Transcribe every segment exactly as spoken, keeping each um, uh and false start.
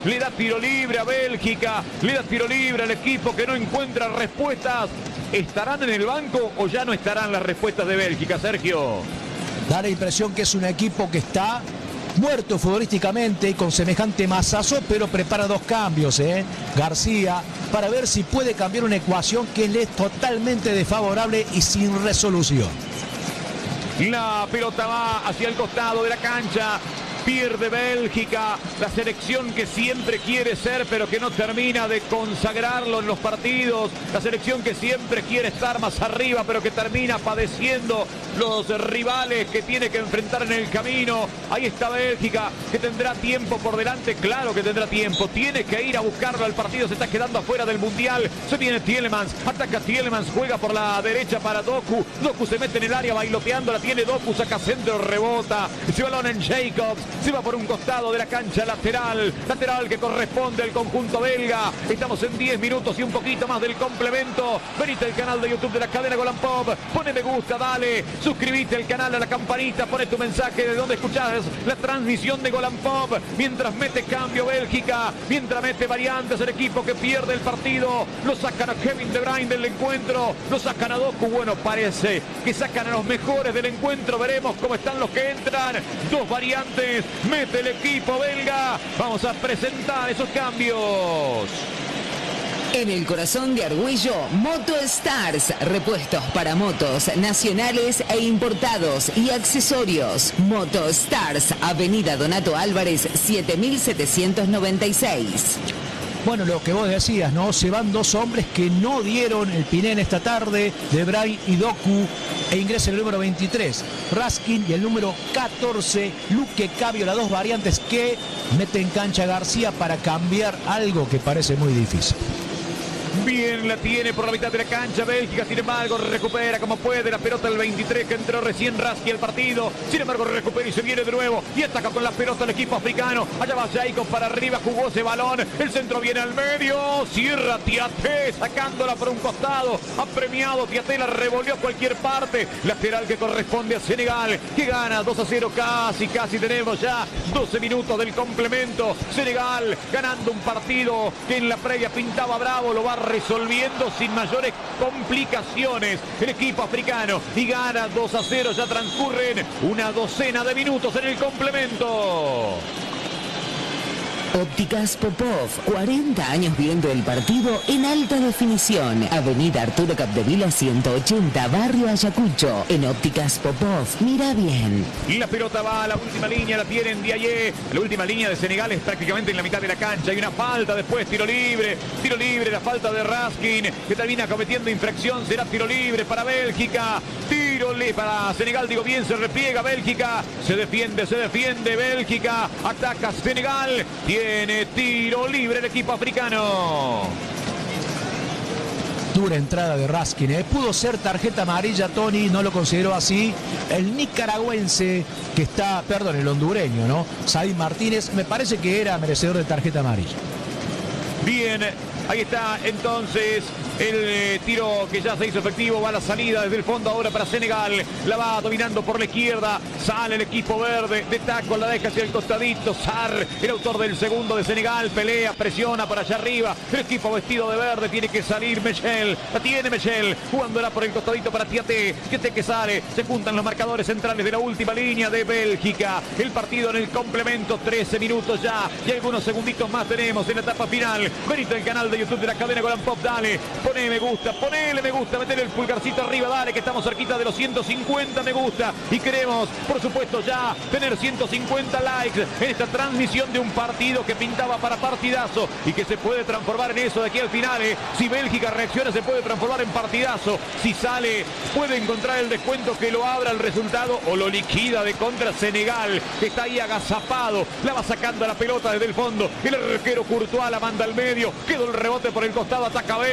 Le da tiro libre a Bélgica, le da tiro libre al equipo que no encuentra respuestas. ¿Estarán en el banco o ya no estarán las respuestas de Bélgica, Sergio? Da la impresión que es un equipo que está muerto futbolísticamente y con semejante masazo, pero prepara dos cambios, ¿eh? García, para ver si puede cambiar una ecuación que le es totalmente desfavorable y sin resolución. La pelota va hacia el costado de la cancha. Pierde Bélgica, la selección que siempre quiere ser, pero que no termina de consagrarlo en los partidos. La selección que siempre quiere estar más arriba, pero que termina padeciendo los rivales que tiene que enfrentar en el camino. Ahí está Bélgica, que tendrá tiempo por delante. Claro que tendrá tiempo. Tiene que ir a buscarlo al partido. Se está quedando afuera del Mundial. Se viene Tielemans. Ataca Tielemans. Juega por la derecha para Doku. Doku se mete en el área bailoteando. La tiene Doku. Saca centro, rebota. Ese balón en Jacobs. Se va por un costado de la cancha lateral. Lateral que corresponde al conjunto belga. Estamos en diez minutos y un poquito más del complemento. Venite al canal de YouTube de la cadena Golan Pop. Pone me gusta, dale. Suscríbete al canal, a la campanita. Pone tu mensaje de donde escuchás la transmisión de Golan Pop. Mientras mete cambio Bélgica. Mientras mete variantes el equipo que pierde el partido. Lo sacan a Kevin De Bruyne del encuentro. Lo sacan a Doku. Bueno, parece que sacan a los mejores del encuentro. Veremos cómo están los que entran. Dos variantes. Mete el equipo belga. Vamos a presentar esos cambios. En el corazón de Argüello, Moto Stars. Repuestos para motos nacionales e importados y accesorios. Moto Stars, Avenida Donato Álvarez, siete mil setecientos noventa y seis. Bueno, lo que vos decías, ¿no? Se van dos hombres que no dieron el piné en esta tarde, De Bruyne y Doku, e ingresa el número veintitrés, Raskin, y el número catorce, Luque Cabio, las dos variantes que meten cancha García para cambiar algo que parece muy difícil. Bien, la tiene por la mitad de la cancha Bélgica, sin embargo recupera como puede la pelota el veintitrés que entró recién Raskin al partido. Sin embargo recupera y se viene de nuevo y ataca con la pelota el equipo africano. Allá va Jacob para arriba, jugó ese balón, el centro viene al medio, cierra Tiaté sacándola por un costado, ha premiado Tiaté, la revolvió a cualquier parte. Lateral que corresponde a Senegal, que gana dos a cero, casi, casi tenemos ya doce minutos del complemento. Senegal ganando un partido que en la previa pintaba bravo, lo va resolviendo sin mayores complicaciones el equipo africano y gana dos a cero. Ya transcurren una docena de minutos en el complemento. Ópticas Popov, cuarenta años viendo el partido en alta definición. Avenida Arturo Capdevila ciento ochenta, Barrio Ayacucho. En Ópticas Popov, mira bien. Y la pelota va a la última línea, la tienen Diayé. La última línea de Senegal es prácticamente en la mitad de la cancha. Hay una falta, después tiro libre. Tiro libre, la falta de Raskin, que termina cometiendo infracción. Será tiro libre para Bélgica. Tiro libre para Senegal, digo bien, se repliega Bélgica. Se defiende, se defiende Bélgica. Ataca Senegal. Tiene tiro libre el equipo africano. Dura entrada de Raskin, ¿eh? Pudo ser tarjeta amarilla, Tony, no lo consideró así. El nicaragüense que está, perdón, el hondureño, ¿no? Said Martínez, me parece que era merecedor de tarjeta amarilla. Bien, ahí está entonces el eh, tiro que ya se hizo efectivo. Va a la salida desde el fondo ahora para Senegal. La va dominando por la izquierda. Sale el equipo verde. De taco la deja hacia el costadito. Sarr, el autor del segundo de Senegal. Pelea, presiona para allá arriba. El equipo vestido de verde tiene que salir. Michel. La tiene Michel. Jugándola por el costadito para Tiaté. Tiaté que sale. Se juntan los marcadores centrales de la última línea de Bélgica. El partido en el complemento. trece minutos ya. Y algunos segunditos más tenemos en la etapa final. Venite al canal de YouTube de la cadena Golan Pop. Dale. Poné me gusta, ponele me gusta, meter el pulgarcito arriba, dale, que estamos cerquita de los ciento cincuenta me gusta y queremos, por supuesto, ya tener ciento cincuenta likes en esta transmisión de un partido que pintaba para partidazo y que se puede transformar en eso de aquí al final, ¿eh? Si Bélgica reacciona se puede transformar en partidazo, si sale puede encontrar el descuento que lo abra el resultado o lo liquida de contra Senegal, que está ahí agazapado, la va sacando a la pelota desde el fondo, el arquero Courtois la manda al medio, quedó el rebote por el costado, ataca Bélgica,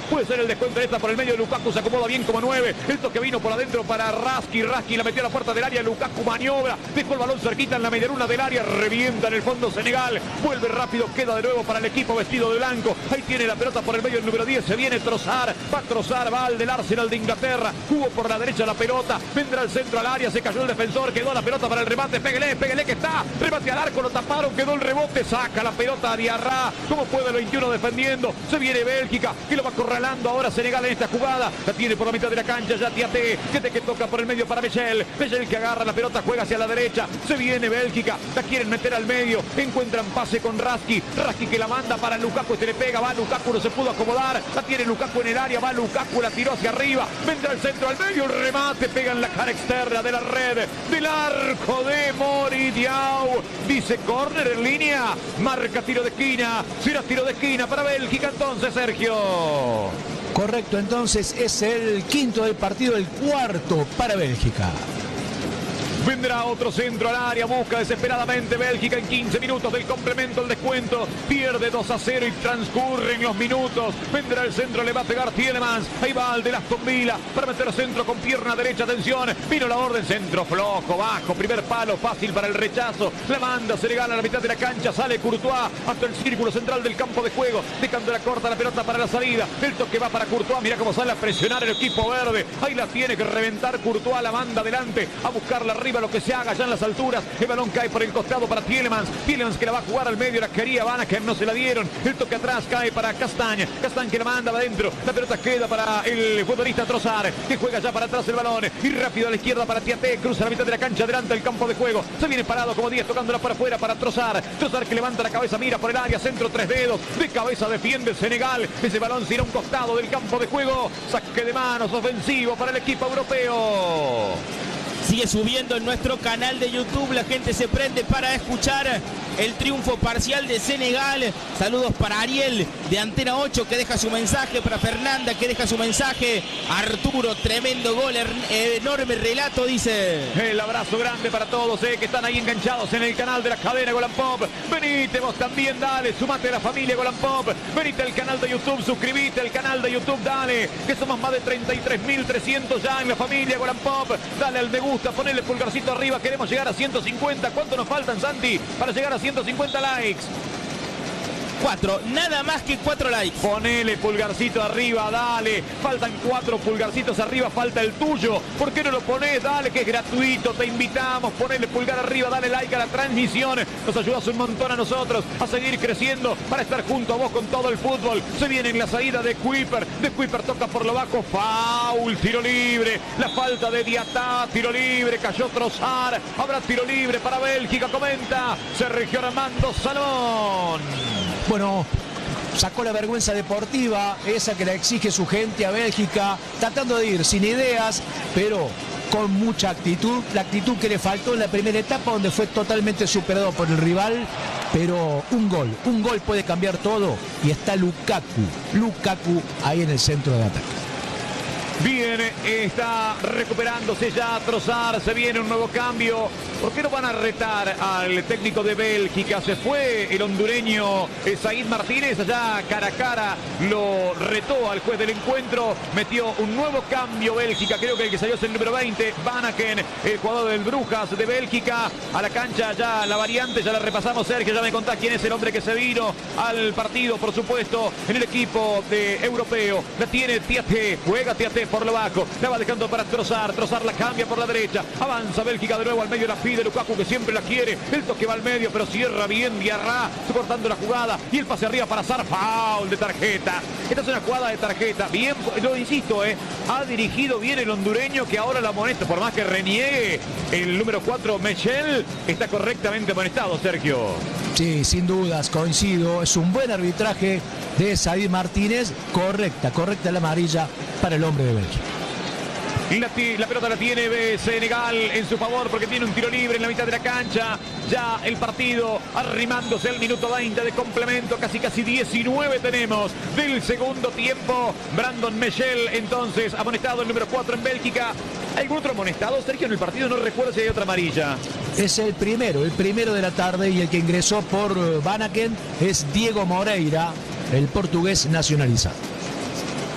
Puede ser el descuento de esta por el medio de Lukaku. Se acomoda bien como nueve. El toque vino por adentro para Raski. Raski la metió a la puerta del área. Lukaku maniobra. Dejó el balón cerquita en la medialuna del área. Revienta en el fondo Senegal. Vuelve rápido. Queda de nuevo para el equipo vestido de blanco. Ahí tiene la pelota por el medio el número diez. Se viene Trossard. Va a Trossard. Va al del Arsenal de Inglaterra. Jugó por la derecha la pelota. Vendrá el centro al área. Se cayó el defensor. Quedó la pelota para el remate. Péguele, péguele que está. Remate al arco. Lo taparon. Quedó el rebote. Saca la pelota a Diarra. ¿Cómo puede el veintiuno defendiendo? Se viene Bélgica. Que lo va acorralando ahora Senegal en esta jugada. La tiene por la mitad de la cancha. Ya Tiaté. Que que toca por el medio para Michel. Michel que agarra la pelota. Juega hacia la derecha. Se viene Bélgica. La quieren meter al medio. Encuentran pase con Raski. Raski que la manda para Lukaku. Este le pega. Va Lukaku. No se pudo acomodar. La tiene Lukaku en el área. Va Lukaku. La tiró hacia arriba. Vendrá el centro al medio. El remate. Pega en la cara externa de la red. Del arco de Mori Diaw. Dice córner en línea. Marca tiro de esquina. Será tiro de esquina para Bélgica entonces, Sergio. Correcto, entonces es el quinto del partido, el cuarto para Bélgica. Vendrá otro centro al área, busca desesperadamente Bélgica en quince minutos del complemento, el descuento, pierde dos a cero y transcurren los minutos. Vendrá el centro, le va a pegar Tielemans, ahí va el de Aston Villa para meter centro con pierna derecha, atención, vino la orden, centro flojo, bajo, primer palo, fácil para el rechazo, la manda, se le gana a la mitad de la cancha, sale Courtois hasta el círculo central del campo de juego, dejando la corta la pelota para la salida, el toque va para Courtois, mira cómo sale a presionar el equipo verde, ahí la tiene que reventar Courtois, la manda adelante, a buscarla arriba, lo que se haga ya en las alturas. El balón cae por el costado para Tielemans. Tielemans que la va a jugar al medio. La quería Van Aken, no se la dieron. El toque atrás cae para Castañ. Castañ que la manda adentro. La pelota queda para el futbolista Trossard, que juega ya para atrás el balón. Y rápido a la izquierda para Tiaté. Cruza la mitad de la cancha, adelante el campo de juego. Se viene parado como diez, tocándola para afuera para Trossard. Trossard que levanta la cabeza, mira por el área. Centro tres dedos. De cabeza defiende Senegal. Ese balón se irá a un costado del campo de juego. Saque de manos ofensivo para el equipo europeo. Sigue subiendo en nuestro canal de YouTube, la gente se prende para escuchar el triunfo parcial de Senegal. Saludos para Ariel de Antena ocho que deja su mensaje, para Fernanda que deja su mensaje, Arturo, tremendo gol, enorme relato, dice. El abrazo grande para todos eh, que están ahí enganchados en el canal de la cadena Golan Pop. Venite vos también, dale, sumate a la familia Golan Pop. Venite al canal de YouTube, suscribite al canal de YouTube, dale, que somos más de treinta y tres mil trescientos ya en la familia Golan Pop. Dale al me gusta, ponele pulgarcito arriba, queremos llegar a ciento cincuenta. ¿Cuánto nos faltan, Santi, para llegar a ciento cincuenta likes? Cuatro, nada más que cuatro likes. Ponele pulgarcito arriba, dale. Faltan cuatro pulgarcitos arriba, falta el tuyo. ¿Por qué no lo pones? Dale, que es gratuito, te invitamos. Ponele pulgar arriba, dale like a la transmisión. Nos ayudas un montón a nosotros a seguir creciendo para estar junto a vos con todo el fútbol. Se viene en la salida de Kuiper. De Kuiper toca por lo bajo, foul, tiro libre. La falta de Diatá, tiro libre, cayó Trossard. Habrá tiro libre para Bélgica, comenta Sergio Armando Salón. Bueno, sacó la vergüenza deportiva, esa que la exige su gente a Bélgica, tratando de ir sin ideas, pero con mucha actitud, la actitud que le faltó en la primera etapa, donde fue totalmente superado por el rival, pero un gol, un gol puede cambiar todo, y está Lukaku, Lukaku ahí en el centro de ataque. Bien, está recuperándose ya Trossard, se viene un nuevo cambio. ¿Por qué no van a retar al técnico de Bélgica? Se fue el hondureño Said Martínez, allá cara a cara lo retó al juez del encuentro, metió un nuevo cambio Bélgica, creo que el que salió es el número veinte, Van Aken, el jugador del Brujas de Bélgica, a la cancha ya la variante, ya la repasamos, Sergio, ya me contás quién es el hombre que se vino al partido, por supuesto, en el equipo de europeo, la tiene Tiaté, juega Tiaté por lo bajo, la va dejando para Trossard, Trossard la cambia por la derecha, avanza Bélgica de nuevo al medio de la pide Lukaku que siempre la quiere, el toque va al medio pero cierra bien Diarra, cortando la jugada y el pase arriba para Sar, foul de tarjeta. Esta es una jugada de tarjeta, bien, lo insisto, eh, ha dirigido bien el hondureño que ahora la amonesta, por más que reniegue el número cuatro Michel, está correctamente amonestado, Sergio. Sí, sin dudas, coincido, es un buen arbitraje de Said Martínez, correcta, correcta la amarilla para el hombre de Bélgica. La, la pelota la tiene Senegal en su favor porque tiene un tiro libre en la mitad de la cancha. Ya el partido arrimándose al minuto veinte de complemento. Casi casi diecinueve tenemos del segundo tiempo. Brandon Michel entonces amonestado el número cuatro en Bélgica. ¿Algún otro amonestado, Sergio, en el partido? No recuerdo si hay otra amarilla. Es el primero, el primero de la tarde y el que ingresó por Van Aken es Diego Moreira, el portugués nacionalizado.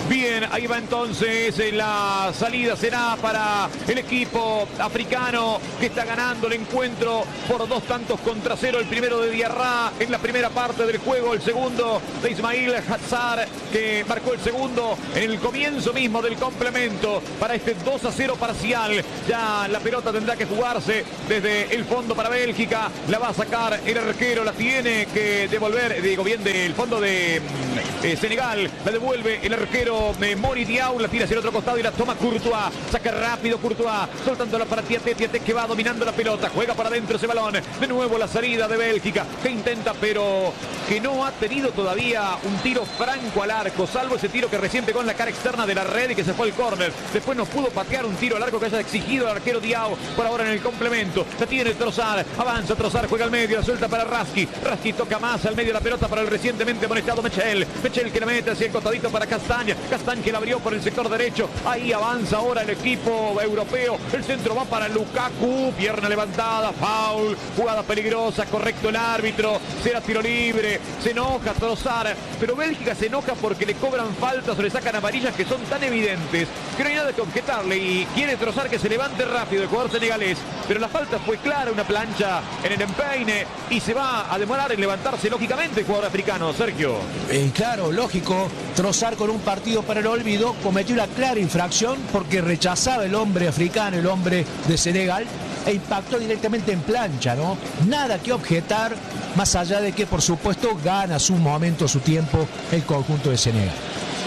Bien, ahí va entonces la salida, será para el equipo africano que está ganando el encuentro por dos tantos contra cero. El primero de Diarra en la primera parte del juego, el segundo de Ismail Hatzar, que marcó el segundo en el comienzo mismo del complemento para este dos a cero parcial. Ya la pelota tendrá que jugarse desde el fondo para Bélgica, la va a sacar el arquero, la tiene que devolver, digo bien, del fondo de eh, Senegal, la devuelve el arquero eh, Mori Diaw, la tira hacia el otro costado y la toma Courtois, saca rápido Courtois, soltándola para Tiaté, Tiaté que va dominando la pelota, juega para adentro ese balón, de nuevo la salida de Bélgica, que intenta pero que no ha tenido todavía un tiro franco al arco, salvo ese tiro que recién pegó en la cara externa de la red y que se fue al córner, después no pudo patear un tiro al arco que haya exigido el arquero Diaw, por ahora en el complemento, la tiene Trossard, avanza Trossard, juega al medio, la suelta para Raski, Raski toca más al medio de la pelota para el recientemente amonestado Mechel, Mechel que la mete hacia el costadito para Castaña, Castaña que la abrió por el sector derecho, ahí avanza ahora el equipo europeo, el centro va para Lukaku, pierna levantada, foul, jugada peligrosa, correcto el árbitro, será tiro libre, se enoja Trossard, pero Bélgica se enoja porque le cobran faltas o le sacan amarillas que son tan evidentes que no hay nada que objetarle y quiere Trossard que se levante rápido el jugador senegalés, pero la falta fue clara, una plancha en el empeine y se va a demorar en levantarse lógicamente el jugador africano, Sergio. Eh, claro, lógico, Trossard con un partido para el olvido cometió una clara infracción porque rechazaba el hombre africano, el hombre de Senegal, e impactó directamente en plancha, ¿no? Nada que objetar, más allá de que por supuesto gana su momento, su tiempo el conjunto de Senegal.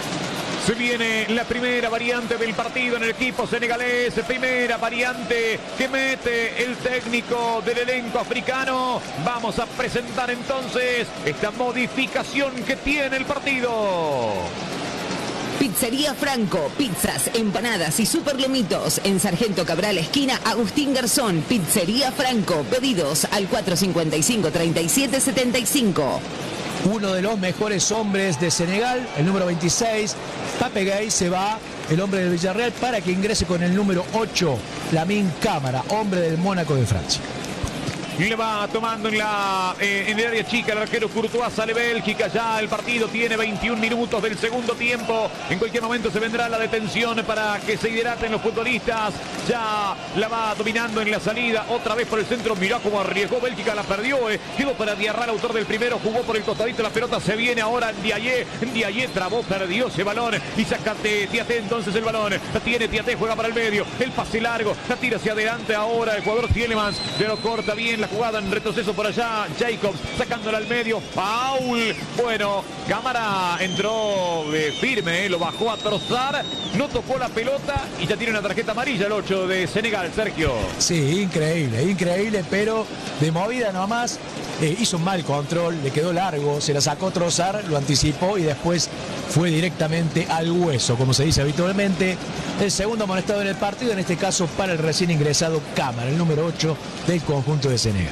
Se viene la primera variante del partido en el equipo senegalés, primera variante que mete el técnico del elenco africano. Vamos a presentar entonces esta modificación que tiene el partido. Pizzería Franco, pizzas, empanadas y superlomitos en Sargento Cabral, esquina Agustín Garzón. Pizzería Franco, pedidos al cuatro cinco cinco, treinta y siete setenta y cinco. Uno de los mejores hombres de Senegal, el número veintiséis, Pape Gueye, se va, el hombre del Villarreal, para que ingrese con el número ocho, Lamine Camara, hombre del Mónaco de Francia. Le va tomando en, la, eh, en el área chica el arquero Courtois, sale Bélgica, ya el partido tiene veintiún minutos del segundo tiempo, en cualquier momento se vendrá la detención para que se hidraten los futbolistas, ya la va dominando en la salida, otra vez por el centro, mirá cómo arriesgó Bélgica, la perdió, eh. quedó para Diarra, el autor del primero, jugó por el costadito, la pelota se viene ahora en Ndiaye, Ndiaye trabó, perdió ese balón y saca Tiaté entonces el balón, la tiene Tiaté, juega para el medio, el pase largo, la tira hacia adelante ahora el jugador Tielemans, se lo corta bien la jugada en retroceso por allá, Jacobs sacándola al medio, foul, bueno, Cámara entró eh, firme, eh, lo bajó a Trossard, no tocó la pelota y ya tiene una tarjeta amarilla el ocho de Senegal, Sergio. Sí, increíble, increíble, pero de movida nomás, eh, hizo un mal control, le quedó largo, se la sacó Trossard, lo anticipó y después fue directamente al hueso, como se dice habitualmente. El segundo amonestado en el partido, en este caso para el recién ingresado Cámara, el número ocho del conjunto de Senegal.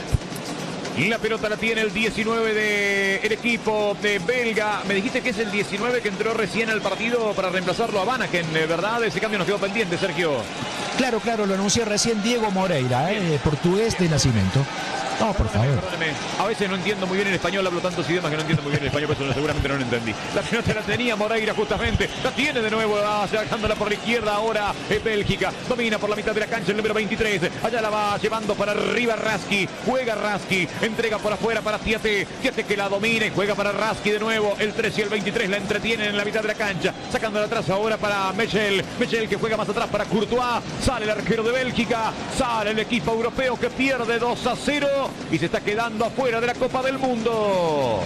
La pelota la tiene el diecinueve del equipo de belga. Me dijiste que es el diecinueve que entró recién al partido para reemplazarlo a Vanaken, ¿verdad? Ese cambio nos quedó pendiente, Sergio. Claro, claro, lo anunció recién Diego Moreira, ¿eh? Portugués de nacimiento. No, por favor. Perdóneme, a veces no entiendo muy bien el español, hablo tantos idiomas que no entiendo muy bien el español, por eso seguramente no lo entendí. La pelota la tenía Moreira justamente, la tiene de nuevo, va sacándola por la izquierda ahora es Bélgica, domina por la mitad de la cancha el número veintitrés, allá la va llevando para arriba Raski, juega Raski, entrega por afuera para Tiaté, Tiaté que la domina y juega para Raski de nuevo, el tres y el veintitrés la entretienen en la mitad de la cancha, sacándola atrás ahora para Mechel, Mechel que juega más atrás para Courtois, sale el arquero de Bélgica, sale el equipo europeo que pierde dos a cero y se está quedando afuera de la Copa del Mundo.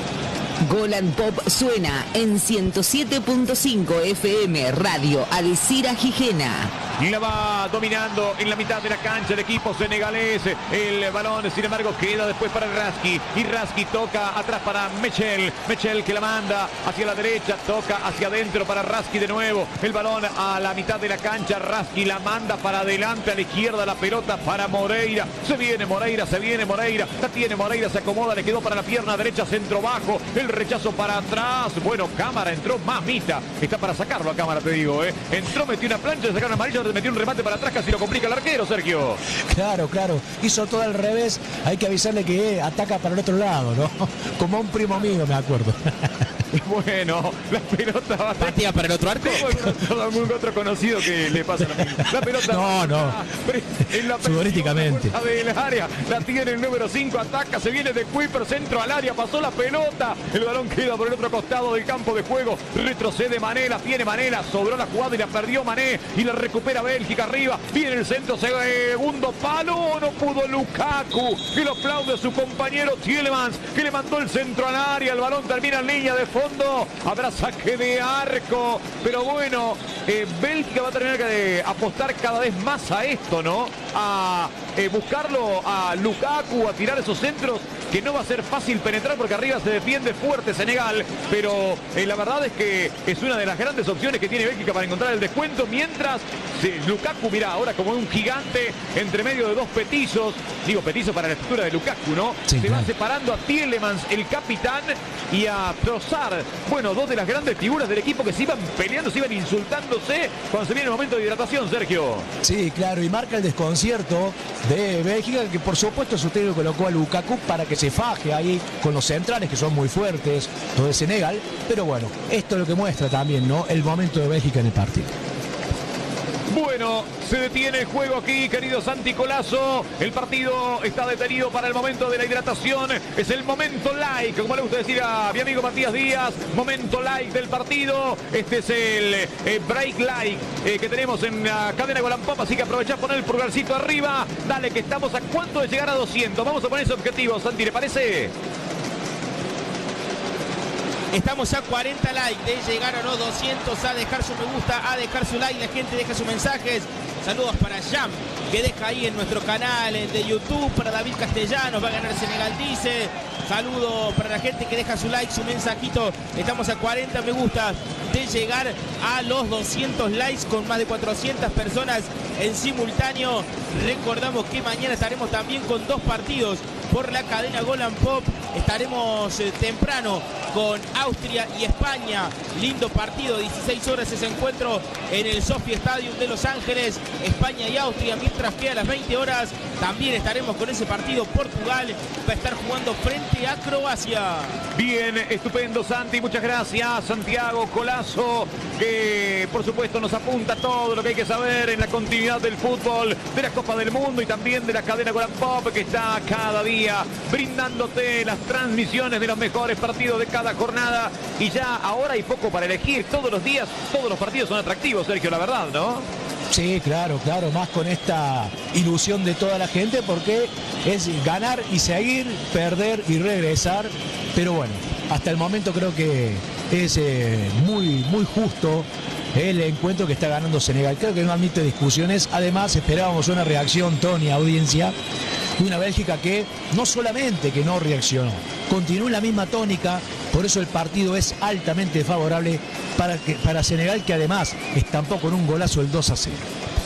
Golan Pop suena en ciento siete punto cinco F M Radio Alcira Gijena. Y la va dominando en la mitad de la cancha el equipo senegalés. El balón, sin embargo, queda después para Raski. Y Raski toca atrás para Mechel. Mechel que la manda hacia la derecha, toca hacia adentro para Raski de nuevo. El balón a la mitad de la cancha. Raski la manda para adelante, a la izquierda la pelota para Moreira. Se viene Moreira, se viene Moreira. La tiene Moreira, se acomoda, le quedó para la pierna derecha, centro bajo. El rechazo para atrás. Bueno, Cámara entró, mamita. Está para sacarlo a Cámara, te digo, ¿eh? Entró, metió una plancha, le sacaron amarilla, metió un remate para atrás, casi lo complica el arquero, Sergio. Claro, claro. Hizo todo al revés. Hay que avisarle que ataca para el otro lado, ¿no? Como un primo mío, me acuerdo. Bueno, la pelota va a ¿Partida para el otro arco? Tengo algún otro conocido que le pasa lo mismo. La pelota No, no. En la Futbolísticamente. del área, la tiene el número cinco, ataca, se viene de Kuiper, centro al área, pasó la pelota, el balón queda por el otro costado del campo de juego, retrocede Mané, la tiene Mané, la sobró la jugada y la perdió Mané y la recupera Bélgica arriba, viene el centro, segundo palo, no pudo Lukaku, que lo aplaude a su compañero Tielemans, que le mandó el centro al área, el balón termina en línea de fondo, habrá saque de arco, pero bueno, eh, Bélgica va a tener que apostar cada vez más a esto, ¿no? A eh, buscarlo a Lukaku, a tirar esos centros, que no va a ser fácil penetrar porque arriba se defiende fuerte Senegal, pero eh, la verdad es que es una de las grandes opciones que tiene Bélgica para encontrar el descuento, mientras eh, Lukaku, mira, ahora como un gigante entre medio de dos petizos, digo petizos para la estructura de Lukaku, ¿no? Sí, se claro. va separando a Tielemans, el capitán, y a Trossard, bueno, dos de las grandes figuras del equipo que se iban peleando, se iban insultándose cuando se viene el momento de hidratación, Sergio. Sí, claro, y marca el desconcierto de Bélgica, que por supuesto su técnico colocó a Lukaku para que se faje ahí con los centrales, que son muy fuertes, todo de Senegal, pero bueno, esto es lo que muestra también, ¿no? El momento de Bélgica en el partido. Bueno, se detiene el juego aquí, querido Santi Colazo. El partido está detenido para el momento de la hidratación. Es el momento like, como le gusta decir a mi amigo Matías Díaz. Momento like del partido. Este es el eh, break like eh, que tenemos en la cadena Golan Pop. Así que aprovechá, poner el pulgarcito arriba. Dale, que estamos a cuánto de llegar a doscientos. Vamos a poner ese objetivo, Santi, ¿le parece? Estamos a cuarenta likes de llegar a los doscientos, a dejar su me gusta, a dejar su like, la gente deja sus mensajes. Saludos para Jam, que deja ahí en nuestro canal de YouTube, para David Castellanos, va a ganar Senegal, dice. Saludo para la gente que deja su like, su mensajito. Estamos a cuarenta me gusta de llegar a los doscientos likes con más de cuatrocientas personas en simultáneo. Recordamos que mañana estaremos también con dos partidos por la cadena Golan Pop. Estaremos eh, temprano con Austria y España. Lindo partido, dieciséis horas ese encuentro en el Sophie Stadium de Los Ángeles. España y Austria, mientras que a las veinte horas también estaremos con ese partido. Portugal va a estar jugando frente a Croacia. Bien, estupendo, Santi, muchas gracias. Santiago Colazo, que por supuesto nos apunta todo lo que hay que saber en la continuidad del fútbol, de la Copa del Mundo y también de la cadena Golan Pop, que está cada día brindándote las transmisiones de los mejores partidos de cada jornada. Y ya ahora hay poco para elegir, todos los días, todos los partidos son atractivos, Sergio, la verdad, ¿no? Sí, claro, claro, más con esta ilusión de toda la gente, porque es ganar y seguir, perder y regresar, pero bueno, hasta el momento creo que es eh, muy, muy justo el encuentro que está ganando Senegal. Creo que no admite discusiones. Además, esperábamos una reacción, Tony, audiencia, de una Bélgica que no solamente que no reaccionó, continuó en la misma tónica. Por eso el partido es altamente favorable para, que, para Senegal, que además estampó con un golazo el dos a cero.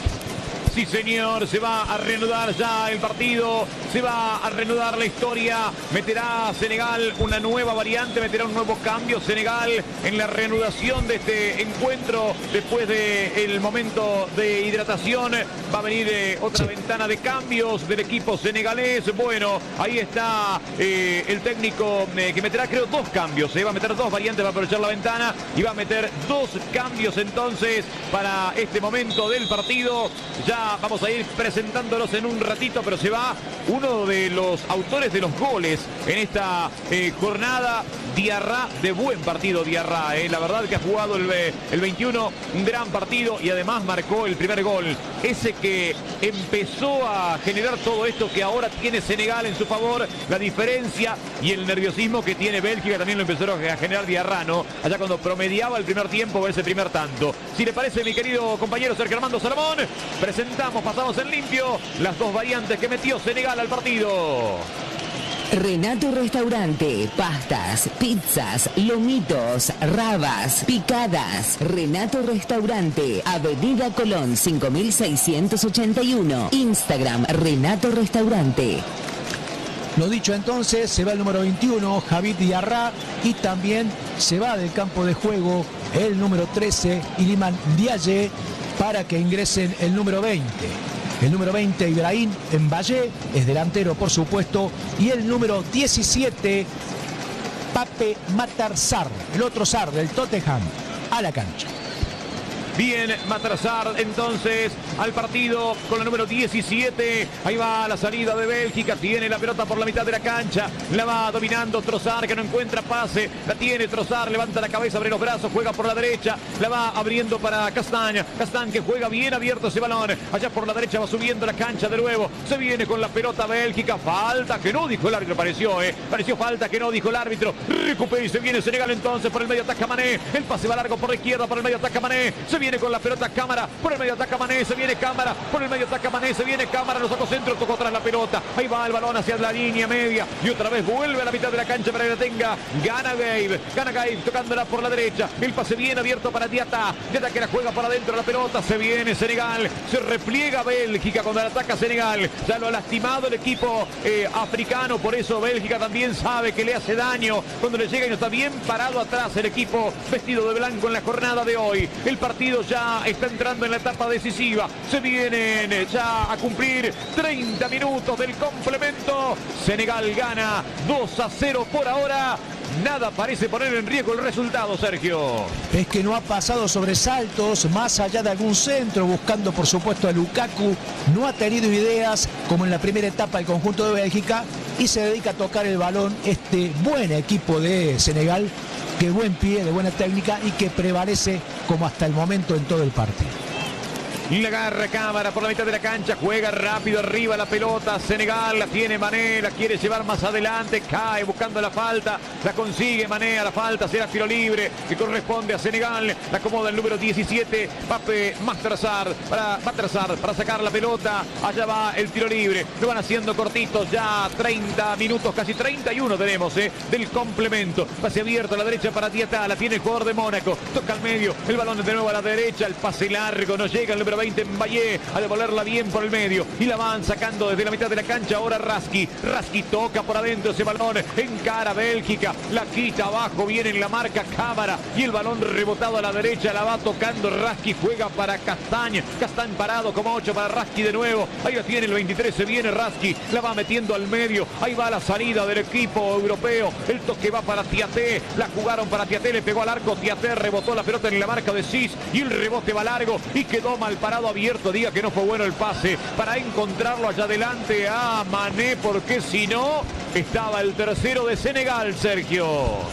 Sí, señor, se va a reanudar ya el partido, se va a reanudar la historia, meterá Senegal una nueva variante, meterá un nuevo cambio Senegal en la reanudación de este encuentro después del momento de hidratación. Va a venir eh, otra sí. ventana de cambios del equipo senegalés. Bueno, ahí está eh, el técnico eh, que meterá creo dos cambios, eh, va a meter dos variantes para aprovechar la ventana y va a meter dos cambios entonces para este momento del partido. Ya vamos a ir presentándolos en un ratito, pero se va uno de los autores de los goles en esta eh, jornada, Diarra, de buen partido Diarra, eh. la verdad que ha jugado el, el veintiuno, un gran partido y además marcó el primer gol, ese que empezó a generar todo esto que ahora tiene Senegal en su favor, la diferencia y el nerviosismo que tiene Bélgica también lo empezó a generar Diarra, ¿no? Allá cuando promediaba el primer tiempo ese primer tanto. Si le parece, mi querido compañero Sergio Armando Salomón, presentamos, pasamos en limpio las dos variantes que metió Senegal al partido. Renato Restaurante, pastas, pizzas, lomitos, rabas, picadas. Renato Restaurante, Avenida Colón cinco mil seiscientos ochenta y uno. Instagram, Renato Restaurante. Lo dicho entonces, se va el número veintiuno, Javid Diarra, y también se va del campo de juego el número trece, Iliman Ndiaye, para que ingresen el número veinte. El número veinte, Ibrahim Mbaye, es delantero por supuesto, y el número diecisiete, Pape Matar Sarr, el otro Sarr del Tottenham, a la cancha. Bien, Matar Sarr entonces al partido con la número diecisiete. Ahí va la salida de Bélgica. Tiene la pelota por la mitad de la cancha. La va dominando Trossard, que no encuentra pase. La tiene Trossard, levanta la cabeza, abre los brazos, juega por la derecha. La va abriendo para Castaña. Castaña que juega bien abierto ese balón. Allá por la derecha va subiendo la cancha de nuevo. Se viene con la pelota Bélgica. Falta que no dijo el árbitro, pareció, eh. Pareció falta que no dijo el árbitro. Recupera y se viene Senegal entonces por el medio, ataca Mané. El pase va largo por la izquierda, por el medio ataca Mané. Se viene con la pelota Cámara, por el medio ataca Mané, se viene Cámara, por el medio ataca Mané, se viene Cámara, lo sacó centro, tocó atrás la pelota, ahí va el balón hacia la línea media y otra vez vuelve a la mitad de la cancha para que la tenga, gana Gabe, gana Gabe, tocándola por la derecha, el pase bien abierto para Diata, Diata que la juega para adentro la pelota, se viene Senegal, se repliega Bélgica cuando la ataca Senegal, ya lo ha lastimado el equipo eh, africano, por eso Bélgica también sabe que le hace daño cuando le llega y no está bien parado atrás el equipo vestido de blanco en la jornada de hoy, el partido ya está entrando en la etapa decisiva. Se vienen ya a cumplir treinta minutos del complemento. Senegal gana dos a cero por ahora. Nada parece poner en riesgo el resultado, Sergio. Es que no ha pasado sobresaltos más allá de algún centro, buscando por supuesto a Lukaku. No ha tenido ideas como en la primera etapa del conjunto de Bélgica y se dedica a tocar el balón este buen equipo de Senegal, que buen pie, de buena técnica y que prevalece como hasta el momento en todo el partido. Y la agarra Cámara por la mitad de la cancha, juega rápido arriba la pelota, Senegal la tiene Mané, la quiere llevar más adelante, cae buscando la falta, la consigue Mané a la falta, será tiro libre que corresponde a Senegal, la acomoda el número diecisiete, Pape Matar Sarr para, Matar Sarr para sacar la pelota, allá va el tiro libre, lo van haciendo cortitos, ya treinta minutos, casi treinta y uno tenemos eh, del complemento, pase abierto a la derecha para Diata, la tiene el jugador de Mónaco, toca al medio, el balón de nuevo a la derecha, el pase largo, no llega el número veinte Mbaye a devolverla bien por el medio y la van sacando desde la mitad de la cancha ahora Raski, Raski toca por adentro ese balón, encara Bélgica, la quita abajo, viene en la marca Cámara y el balón rebotado a la derecha, la va tocando Raski, juega para Castañ, Castañ parado como ocho para Raski de nuevo, ahí la tiene el veintitrés, se viene Raski, la va metiendo al medio, ahí va la salida del equipo europeo, el toque va para Tiaté, la jugaron para Tiaté, le pegó al arco, Tiaté rebotó la pelota en la marca de Cis y el rebote va largo y quedó mal parado abierto, diga que no fue bueno el pase para encontrarlo allá adelante a Mané, porque si no estaba el tercero de Senegal, Sergio.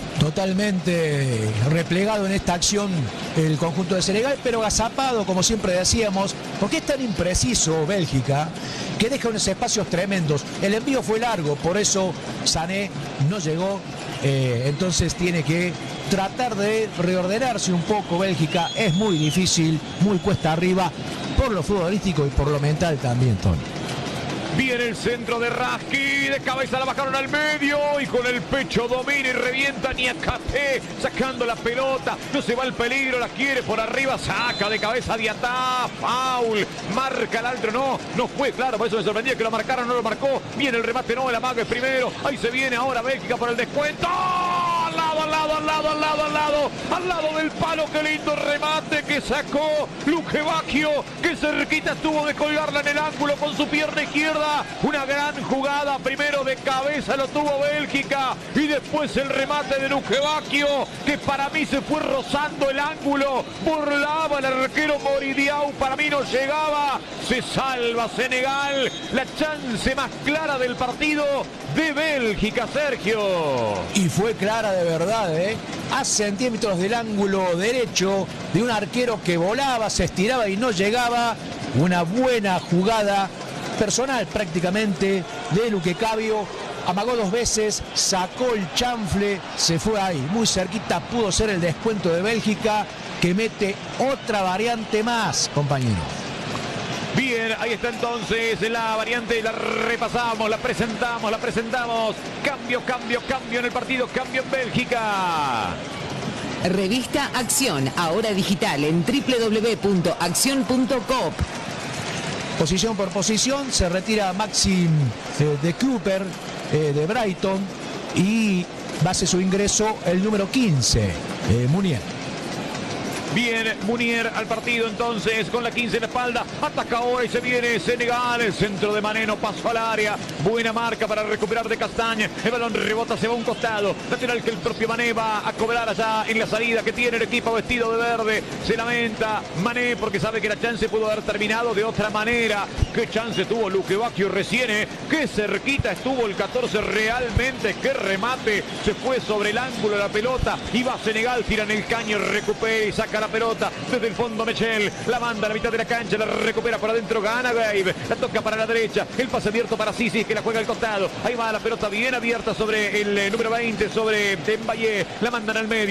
Totalmente replegado en esta acción el conjunto de Senegal, pero agazapado, como siempre decíamos, porque es tan impreciso Bélgica que deja unos espacios tremendos. El envío fue largo, por eso Sané no llegó, eh, entonces tiene que tratar de reordenarse un poco Bélgica. Es muy difícil, muy cuesta arriba, por lo futbolístico y por lo mental también, Tony. Viene el centro de Raski, de cabeza la bajaron al medio y con el pecho domina y revienta Niakate, sacando la pelota, no se va el peligro, la quiere por arriba, saca de cabeza Diatá, foul, marca el altro, no, no fue claro, por eso me sorprendía que lo marcaron, no lo marcó, viene el remate, no, el amague primero, ahí se viene ahora Bélgica por el descuento, al lado, al lado, al lado, al lado, al lado, al lado del palo, qué lindo remate que sacó Luque Bacchio, que cerquita estuvo de colgarla en el ángulo con su pierna izquierda. Una gran jugada, primero de cabeza lo tuvo Bélgica y después el remate de Luque Bacchio, que para mí se fue rozando el ángulo, burlaba el arquero Moridiau, para mí no llegaba, se salva Senegal, la chance más clara del partido de Bélgica, Sergio. Y fue clara de verdad, ¿eh? A centímetros del ángulo derecho de un arquero que volaba, se estiraba y no llegaba, una buena jugada personal prácticamente de Luque Bacchio, amagó dos veces, sacó el chanfle, se fue ahí, muy cerquita pudo ser el descuento de Bélgica, que mete otra variante más, compañeros. Bien, ahí está entonces la variante, la repasamos, la presentamos, la presentamos, cambio, cambio, cambio en el partido, cambio en Bélgica. Revista Acción, ahora digital en doble u doble u doble u punto acción punto coop. Posición por posición, se retira Maxim eh, de Cooper eh, de Brighton y va a hacer su ingreso el número quince, eh, Munier. Bien, Munier al partido entonces con la quince en la espalda. Ataca ahora y se viene Senegal. El centro de Maneno, paso al área. Buena marca para recuperar de Castaña. El balón rebota, se va a un costado. Lateral que el propio Mané va a cobrar allá en la salida que tiene el equipo vestido de verde. Se lamenta Mané porque sabe que la chance pudo haber terminado de otra manera. Qué chance tuvo Luque Bacchio recién, ¿eh? Qué cerquita estuvo el catorce realmente. Qué remate. Se fue sobre el ángulo de la pelota. Y va Senegal, tira en el caño, recupera y saca la pelota desde el fondo. Mechel la manda a la mitad de la cancha, la recupera por adentro, gana Gabe, la toca para la derecha, el pase abierto para Sisi que la juega al costado. Ahí va la pelota bien abierta sobre el eh, número veinte, sobre Dembayé, la mandan al medio.